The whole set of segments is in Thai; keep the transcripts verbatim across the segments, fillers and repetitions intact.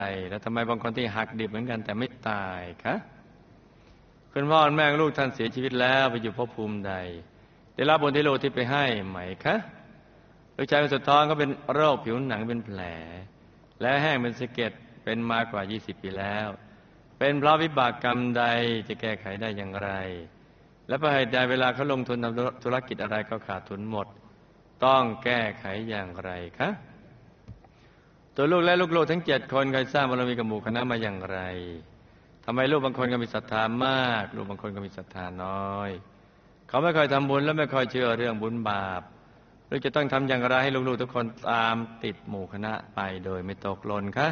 แล้วทำไมบางคนที่หักดิบเหมือนกันแต่ไม่ตายคะคุณพ่อแม่ลูกท่านเสียชีวิตแล้วไปอยู่ภพภูมิใดได้รับบุญที่ลูกที่ไปให้ไหมคะลูกชายคนสุดท้องก็เป็นโรคผิวหนังเป็นแผลและแห้งเป็นสะเก็ดเป็นมากว่ายี่สิบปีแล้วเป็นเพราะวิบากกรรมใดจะแก้ไขได้อย่างไรและเพราะเหตุใดเวลาเขาลงทุนทำธุรกิจอะไรก็ขาดทุนหมดต้องแก้ไขอย่างไรคะตัวลูกและลูกๆทั้งเจ็ดคนเคยสร้างบารมีกับหมู่คณะมาอย่างไรทำไมลูกบางคนก็มีศรัทธามากลูกบางคนก็มีศรัทธาน้อยเขาไม่เคยทำบุญและไม่ค่อยเชื่อเรื่องบุญบาปลูกจะต้องทำอย่างไรให้ลูกๆทุกคนตามติดหมู่คณะไปโดยไม่ตกหล่นคะ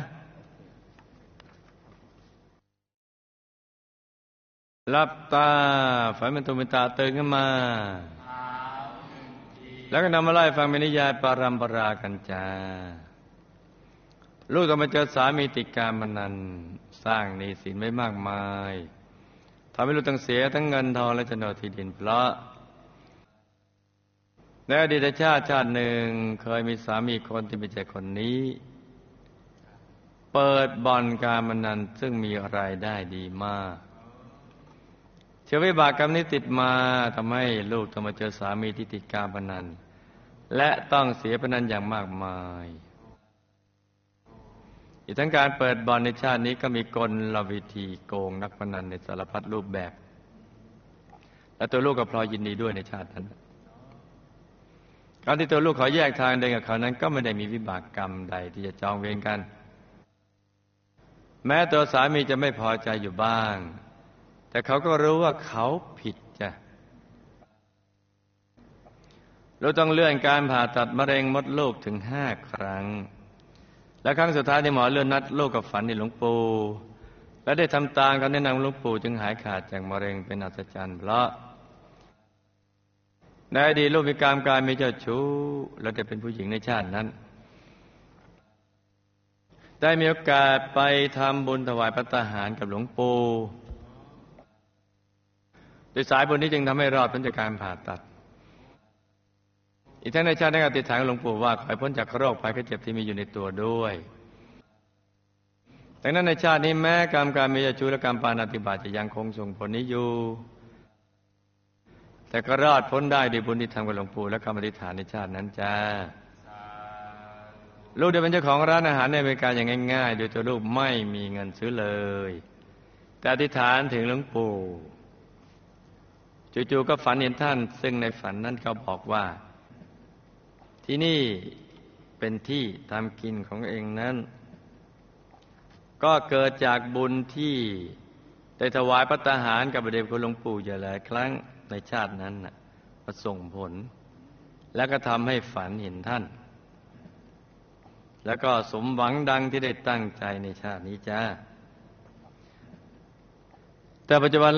หลับตาฝันเป็นตุเป็นตาตื่นขึ้นมาแล้วก็นำมาไล่ฟังเป็นนิยายปารัมปรากันจาลูกต้องมาเจอสามีติดการพนันสร้างหนี้สินไว้มากมายทำให้ลูกต้องเสียทั้งเงินทองและโฉนดที่ดินเพราะในอดีตชาติชาติหนึ่งเคยมีสามีคนที่ไม่ใช่คนนี้เปิดบ่อนการพนันซึ่งมีรายได้ดีมากเชื้อวิบากกรรมนี้ติดมาทำให้ลูกต้องมาเจอสามีที่ติดการพนันและต้องเสียพนันอย่างมากมายอีกทั้งการเปิดบ่อนในชาตินี้ก็มีกลวิธีโกงนักพนันในสารพัดรูปแบบและตัวลูกก็พลอยยินดีด้วยในชาตินั้นการที่ตัวลูกขอแยกทางเดินกับเขานั้นก็ไม่ได้มีวิบากกรรมใดที่จะจองเวรกันแม้ตัวสามีจะไม่พอใจอยู่บ้างแต่เขาก็รู้ว่าเขาผิดจ้ะเราต้องเลื่อนการผ่าตัดมะเร็งมดลูกถึงห้าครั้งและครั้งสุดท้ายที่หมอเลื่อนนัดลูกกับฝันในหลวงปู่และได้ทำตามคำแนะนำหลวงปู่จึงหายขาดจากมะเร็งเป็นอัศจรรย์เพราะในอดีตลูกมีกรรมการมีเจ้าชู้และได้เป็นผู้หญิงในชาตินั้นได้มีโอกาสไปทำบุญถวายภัตตาหารกับหลวงปู่โดยสายบุญนี้จึงทำให้รอดพ้นจากการผ่าตัดอีกทั้งในชาติได้อธิษฐานกับหลวงปู่ว่าขอให้พ้นจากโรคภัยไข้เจ็บที่มีอยู่ในตัวด้วยดังนั้นในชาตินี้แม้กรรมการมีเจ้าชู้และกรรมปาณาติบาตจะยังคงส่งผลนี้อยู่แต่ก็รอดพ้นได้ด้วยบุญที่ทำกับหลวงปู่และคำอธิษฐานในชาตินั้นจ้าลูกได้เป็นเจ้าของร้านอาหารในอเมริกาอย่างง่ายๆโดยตัวลูกไม่มีเงินซื้อเลยแต่อธิษฐานถึงหลวงปู่จู่ๆก็ฝันเห็นท่านซึ่งในฝันนั้นเขาบอกว่าที่นี่เป็นที่ทำกินของเองนั้นก็เกิดจากบุญที่ได้ถวายภัตตาหารกับพระเดชคุณหลวงปู่อยู่หลายครั้งในชาตินั้นน่ะมาส่งผลแล้วก็ทำให้ฝันเห็นท่านแล้วก็สมหวังดังที่ได้ตั้งใจในชาตินี้จ้าแต่ปัจจุบัน